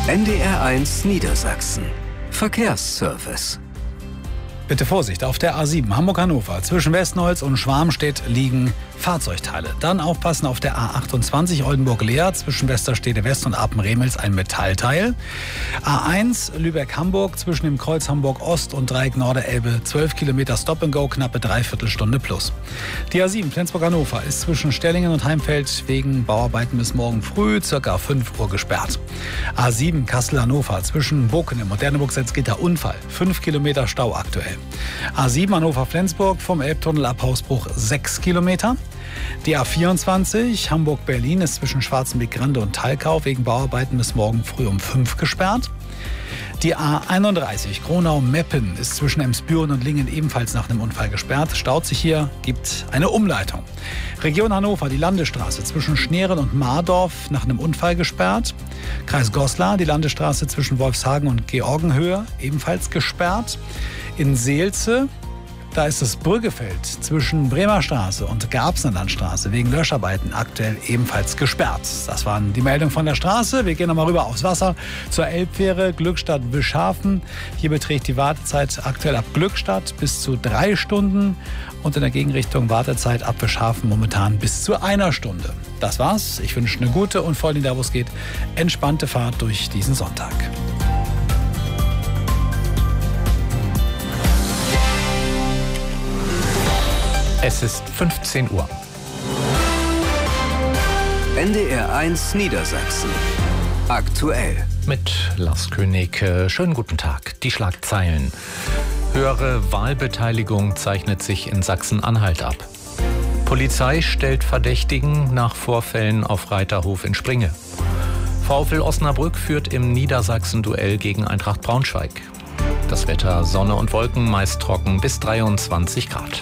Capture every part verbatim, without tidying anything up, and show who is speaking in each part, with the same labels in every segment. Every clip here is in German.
Speaker 1: N D R eins Niedersachsen. Verkehrsservice.
Speaker 2: Bitte Vorsicht, auf der A sieben Hamburg-Hannover zwischen Westnholz und Schwarmstedt liegen Fahrzeugteile. Dann aufpassen auf der A achtundzwanzig Oldenburg-Leer zwischen Westerstede West und Apen-Remels ein Metallteil. A eins Lübeck-Hamburg zwischen dem Kreuz Hamburg-Ost und Dreieck Norderelbe zwölf Kilometer Stop-and-Go, knappe Dreiviertelstunde plus. Die A sieben Flensburg-Hannover ist zwischen Stellingen und Heimfeld wegen Bauarbeiten bis morgen früh circa fünf Uhr gesperrt. A sieben Kassel-Hannover zwischen Bokenem und Derneburg-Salzgitter Unfall, fünf Kilometer Stau aktuell. A sieben Hannover-Flensburg vom Elbtunnel ab Hausbruch sechs Kilometer. Die A vierundzwanzig Hamburg-Berlin ist zwischen Schwarzenbeck-Grande und Thalkau wegen Bauarbeiten bis morgen früh um fünf gesperrt. Die A einunddreißig Gronau-Meppen ist zwischen Emsbüren und Lingen ebenfalls nach einem Unfall gesperrt. Staut sich hier, gibt eine Umleitung. Region Hannover, die Landesstraße zwischen Schneeren und Mardorf nach einem Unfall gesperrt. Kreis Goslar, die Landesstraße zwischen Wolfshagen und Georgenhöhe ebenfalls gesperrt. In Seelze, da ist das Brüggefeld zwischen Bremer Straße und Garbsener Landstraße wegen Löscharbeiten aktuell ebenfalls gesperrt. Das waren die Meldungen von der Straße. Wir gehen nochmal rüber aufs Wasser zur Elbfähre Glückstadt-Wischhafen. Hier beträgt die Wartezeit aktuell ab Glückstadt bis zu drei Stunden und in der Gegenrichtung Wartezeit ab Wischhafen momentan bis zu einer Stunde. Das war's. Ich wünsche eine gute und vor allem da, wo es geht, entspannte Fahrt durch diesen Sonntag.
Speaker 3: Es ist fünfzehn Uhr.
Speaker 1: N D R eins Niedersachsen. Aktuell.
Speaker 3: Mit Lars König. Schönen guten Tag. Die Schlagzeilen. Höhere Wahlbeteiligung zeichnet sich in Sachsen-Anhalt ab. Polizei stellt Verdächtigen nach Vorfällen auf Reiterhof in Springe. VfL Osnabrück führt im Niedersachsen-Duell gegen Eintracht Braunschweig. Das Wetter Sonne und Wolken, meist trocken bis dreiundzwanzig Grad.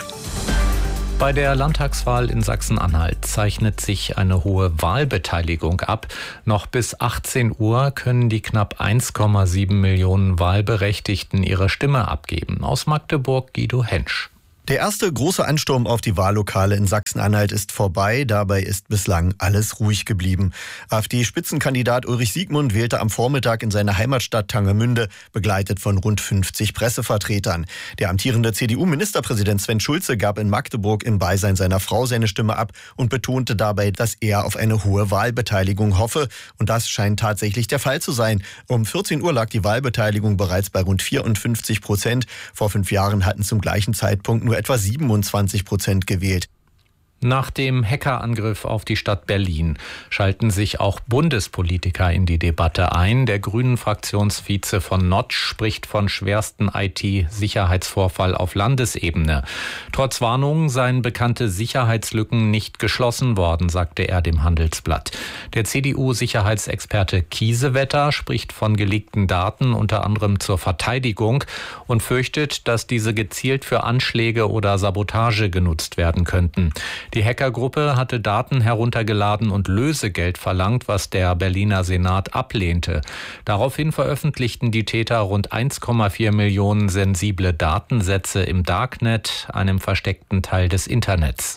Speaker 3: Bei der Landtagswahl in Sachsen-Anhalt zeichnet sich eine hohe Wahlbeteiligung ab. Noch bis achtzehn Uhr können die knapp eins Komma sieben Millionen Wahlberechtigten ihre Stimme abgeben. Aus Magdeburg Guido Hensch.
Speaker 4: Der erste große Ansturm auf die Wahllokale in Sachsen-Anhalt ist vorbei. Dabei ist bislang alles ruhig geblieben. AfD-Spitzenkandidat Ulrich Siegmund wählte am Vormittag in seiner Heimatstadt Tangemünde, begleitet von rund fünfzig Pressevertretern. Der amtierende C D U-Ministerpräsident Sven Schulze gab in Magdeburg im Beisein seiner Frau seine Stimme ab und betonte dabei, dass er auf eine hohe Wahlbeteiligung hoffe. Und das scheint tatsächlich der Fall zu sein. Um vierzehn Uhr lag die Wahlbeteiligung bereits bei rund vierundfünfzig Prozent. Vor fünf Jahren hatten zum gleichen Zeitpunkt nur etwa siebenundzwanzig Prozent gewählt.
Speaker 3: Nach dem Hackerangriff auf die Stadt Berlin schalten sich auch Bundespolitiker in die Debatte ein. Der Grünen-Fraktionsvize von Notch spricht von schwersten I T-Sicherheitsvorfall auf Landesebene. Trotz Warnungen seien bekannte Sicherheitslücken nicht geschlossen worden, sagte er dem Handelsblatt. Der C D U-Sicherheitsexperte Kiesewetter spricht von geleakten Daten, unter anderem zur Verteidigung, und fürchtet, dass diese gezielt für Anschläge oder Sabotage genutzt werden könnten. Die Hackergruppe hatte Daten heruntergeladen und Lösegeld verlangt, was der Berliner Senat ablehnte. Daraufhin veröffentlichten die Täter rund eins Komma vier Millionen sensible Datensätze im Darknet, einem versteckten Teil des Internets.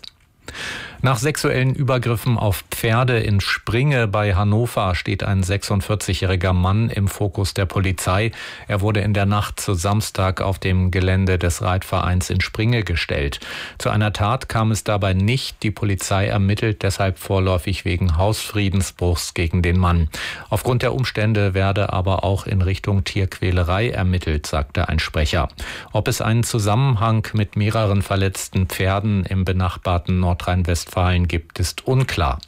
Speaker 3: Nach sexuellen Übergriffen auf Pferde in Springe bei Hannover steht ein sechsundvierzigjähriger Mann im Fokus der Polizei. Er wurde in der Nacht zu Samstag auf dem Gelände des Reitvereins in Springe gestellt. Zu einer Tat kam es dabei nicht. Die Polizei ermittelt deshalb vorläufig wegen Hausfriedensbruchs gegen den Mann. Aufgrund der Umstände werde aber auch in Richtung Tierquälerei ermittelt, sagte ein Sprecher. Ob es einen Zusammenhang mit mehreren verletzten Pferden im benachbarten Nordrhein-Westfalen gibt, ist unklar.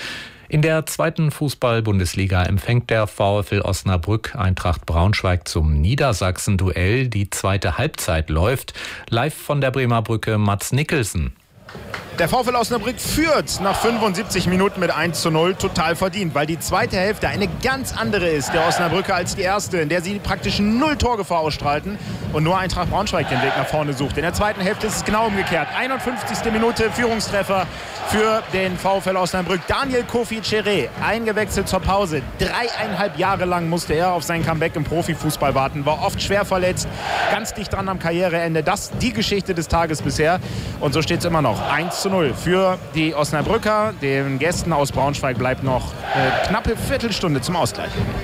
Speaker 3: In der zweiten Fußball-Bundesliga empfängt der VfL Osnabrück Eintracht Braunschweig zum Niedersachsen-Duell. Die zweite Halbzeit läuft. Live von der Bremer Brücke Mats Nicholson.
Speaker 5: Der VfL Osnabrück führt nach fünfundsiebzig Minuten mit eins zu null, total verdient, weil die zweite Hälfte eine ganz andere ist, der Osnabrücker, als die erste, in der sie praktisch null Torgefahr ausstrahlten und nur Eintracht Braunschweig den Weg nach vorne sucht. In der zweiten Hälfte ist es genau umgekehrt. einundfünfzigste Minute Führungstreffer für den VfL Osnabrück. Daniel Kofi Cheré, eingewechselt zur Pause. Dreieinhalb Jahre lang musste er auf sein Comeback im Profifußball warten, war oft schwer verletzt, ganz dicht dran am Karriereende. Das die Geschichte des Tages bisher und so steht es immer noch. eins zu null für die Osnabrücker. Den Gästen aus Braunschweig bleibt noch eine knappe Viertelstunde zum Ausgleich.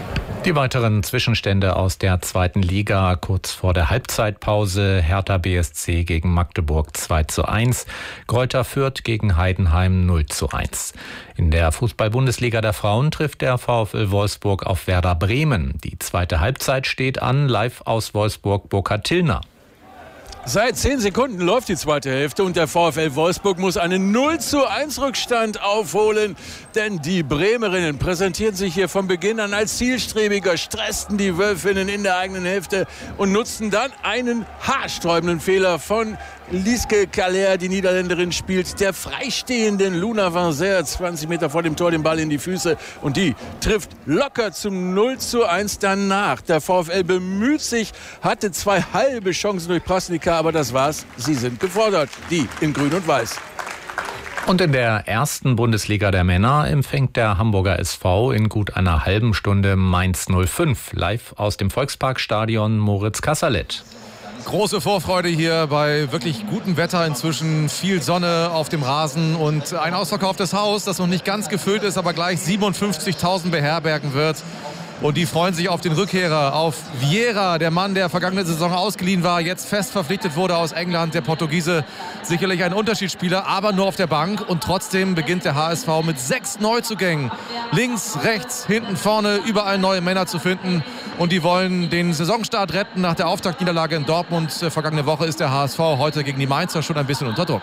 Speaker 3: Die weiteren Zwischenstände aus der zweiten Liga kurz vor der Halbzeitpause. Hertha B S C gegen Magdeburg zwei zu eins. Greuther Fürth gegen Heidenheim null zu eins. In der Fußball-Bundesliga der Frauen trifft der VfL Wolfsburg auf Werder Bremen. Die zweite Halbzeit steht an, live aus Wolfsburg Burkhard Tillner.
Speaker 6: Seit zehn Sekunden läuft die zweite Hälfte und der VfL Wolfsburg muss einen null zu eins Rückstand aufholen. Denn die Bremerinnen präsentieren sich hier von Beginn an als zielstrebiger, stressten die Wölfinnen in der eigenen Hälfte und nutzten dann einen haarsträubenden Fehler von Liske Kaller. Die Niederländerin spielt der freistehenden Luna Vanzer zwanzig Meter vor dem Tor den Ball in die Füße und die trifft locker zum null zu eins danach. Der VfL bemüht sich, hatte zwei halbe Chancen durch Prasnica, aber das war's. Sie sind gefordert, die in Grün und Weiß.
Speaker 3: Und in der ersten Bundesliga der Männer empfängt der Hamburger S V in gut einer halben Stunde Mainz null fünf. Live aus dem Volksparkstadion Moritz Kasserlet.
Speaker 7: Große Vorfreude hier bei wirklich gutem Wetter, inzwischen viel Sonne auf dem Rasen und ein ausverkauftes Haus, das noch nicht ganz gefüllt ist, aber gleich siebenundfünfzigtausend beherbergen wird. Und die freuen sich auf den Rückkehrer, auf Vieira, der Mann, der vergangene Saison ausgeliehen war, jetzt fest verpflichtet wurde aus England, der Portugiese. Sicherlich ein Unterschiedsspieler, aber nur auf der Bank. Und trotzdem beginnt der H S V mit sechs Neuzugängen. Links, rechts, hinten, vorne, überall neue Männer zu finden. Und die wollen den Saisonstart retten. Nach der Auftaktniederlage in Dortmund vergangene Woche ist der H S V heute gegen die Mainzer schon ein bisschen unter Druck.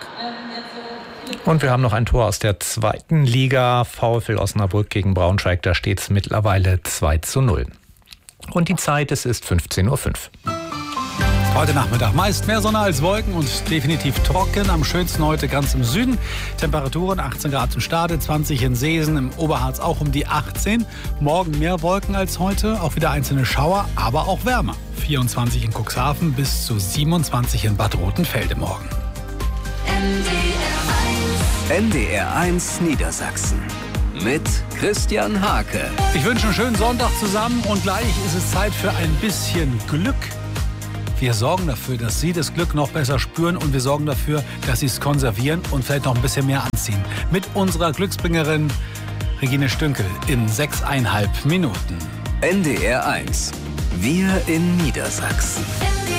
Speaker 3: Und wir haben noch ein Tor aus der zweiten Liga. VfL Osnabrück gegen Braunschweig. Da steht es mittlerweile zwei zu null. Und die Zeit, es ist fünfzehn Uhr fünf.
Speaker 2: Heute Nachmittag meist mehr Sonne als Wolken und definitiv trocken. Am schönsten heute ganz im Süden. Temperaturen achtzehn Grad im Stade, zwanzig in Seesen, im Oberharz auch um die achtzehn. Morgen mehr Wolken als heute, auch wieder einzelne Schauer, aber auch wärmer. vierundzwanzig in Cuxhaven bis zu siebenundzwanzig in Bad Rotenfelde morgen.
Speaker 1: N D R eins Niedersachsen mit Christian Hake.
Speaker 2: Ich wünsche einen schönen Sonntag zusammen und gleich ist es Zeit für ein bisschen Glück. Wir sorgen dafür, dass Sie das Glück noch besser spüren und wir sorgen dafür, dass Sie es konservieren und vielleicht noch ein bisschen mehr anziehen. Mit unserer Glücksbringerin Regine Stünkel in sechseinhalb Minuten.
Speaker 1: N D R eins. Wir in Niedersachsen.